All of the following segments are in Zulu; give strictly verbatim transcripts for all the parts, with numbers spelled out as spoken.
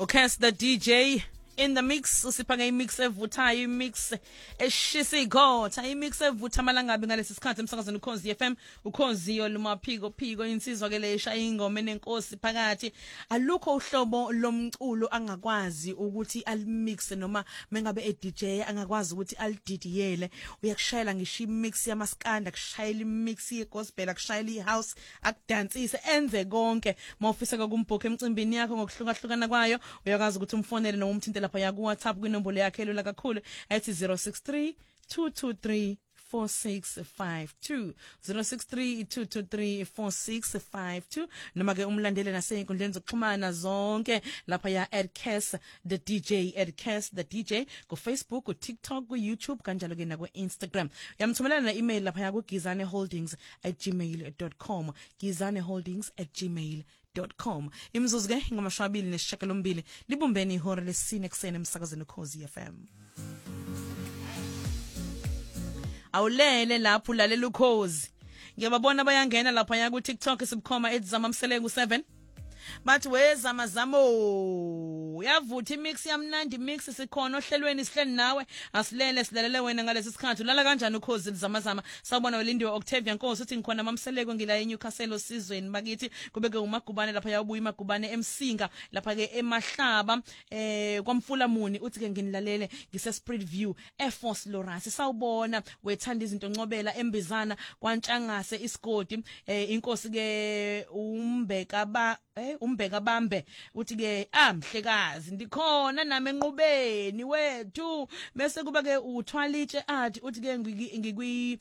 Okay, it's the D J in the mix. Usipanga imix evuthayo, imix eshisa igotha, imix evutha malangabi ngalesi sikhathi emsakazweni uKhozi F M, uKhozi yolumaphiko phiko insizwa ke lesha ingoma enenkosi phakathi. Alukho uhlobo lomculo angakwazi ukuthi alimixe noma mengabe e D J angakwazi ukuthi alididiyele. Uyakushayela ngisho imix yamaskanda, kushayela imix yegospel, akushayela ihouse, akudansise, enze konke. Mawufisa ukumbhoka emcimbini yakho ngokuhlukahlukana kwayo, uyakwazi ukuthi umfonele noma umthinte lapha ya ku WhatsApp kwinombolo yakhe elula kakhulu ethi zero six three two two three four six five two zero six three two two three four six five two noma ke umlandele nasey'nkundleni zokuxhumana zonke lapha ya Edcast the D J, Edcast the D J ku Facebook, ku TikTok, ku YouTube kanjalo ke na ku Instagram. Uyamthumelela na email lapha ya ku gizaneholdings at gmail dot com gizaneholdings at gmail dot com. Imzuzu ke ngamashwabili nesishiyagalombili libumbene ihora lesine kuseni emsakazweni uKhozi F M. Awulele lapho ulalela uKhozi. Ngiyababona bayangena lapha ya ku TikTok sibukhoma edzama mselengu seven. Bathi wezama zamo uyavutha imix yamnandi mix sikhona ohlelweni sihleli nawe asilele silalele wena ngalesi sikhathi ulala kanjani uKhozi lizamazama. Sawubona welindiwe Octavia Nkosi uthi ngikhona mamseleko ngila eNewcastle osizweni bakithi kubeke umagubane lapha yabuya imagubane emsinga lapha ke emahlaba eh kwamfula muni uthi ke nginilalele ngise Spirit View Air Force Lawrence. Sawubona wethanda izinto ncobela embizana kwantshangase isigodi eh inkosi ke umbeka ba eh umbeka bambe uthi ke ah mhlekazi ndikhona nami enqubeni wethu bese kuba ke uthwalitshe athi uthi ke ngikwi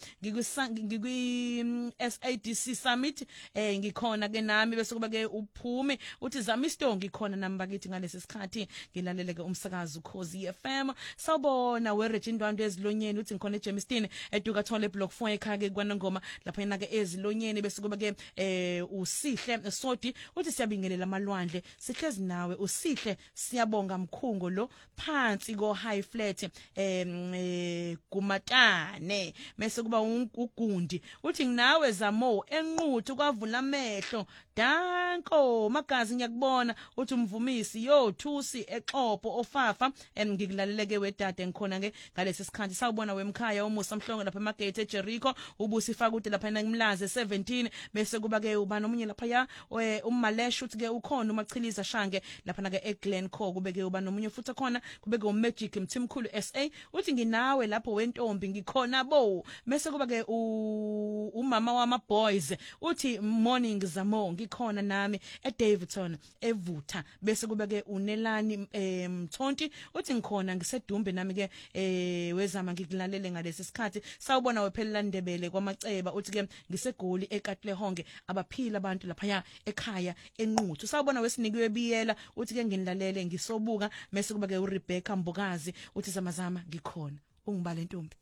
ngikwi S A D C summit eh ngikhona ke nami bese kuba ke uphume uthi zamisto ngikhona nami bakithi ngalesi sikhathi ngilalele ke umsakazi uKhozi F M. Sawubona we Regindwanto ezilonyeni uthi ngikhona eJemiston eduka thole block four ekhaya ke kwanongoma lapha yena ke ezilonyeni bese kuba ke eh usihle sodi uthi siyabingelela amalwandle sihlezi nawe usihle siyabonga mkhungo lo phansi ko high flat eh kumatane bese kuba ugundi uthi nginawe zamo enquthu kwavula amehlo danko magazi ngiyakubona uthi umvumisi yo thusi exhopho ofafa ngikulaleleke wedade ngikhona ke ngalesi sikhathi. Sawubona wemkhaya umusa mhlongo lapha emagate eJericho ubusi faka uthi lapha ngimlaze seventeen bese kuba ke ubani omunye lapha ya ummalesha uthi ke ukhona umachiliza shange lapha na ke eGlencoe kubeke ubani omunye futhi khona kubeke uMagic Mthimkhulu S A uthi nginawe lapho wentombi ngikhona bo bese kuba ke umama wama boys uthi morning zamo ngikhona nami eDavidson evutha bese kuba ke unelani Mthonti uthi ngikhona ngisedumbe nami ke eh wezama ngikulalele ngalesi sikhathi. Sawubona wephelela Ndebele kwamaceba uthi ke ngisegoli eKatlehonge abaphila abantu lapha ya ekhaya enquthu. Sawubona wesinikiwe biyela uthi ke nginilalele ngisobuka bese kuba ke uRebecca Mbukazi uthi zamazama ngikhona ungibale ntombi.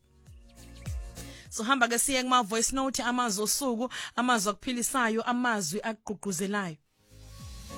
So hamba ke siye kuma voice note amazwi osuku amazwi akuphilisayo amazwi agqugquzelayo.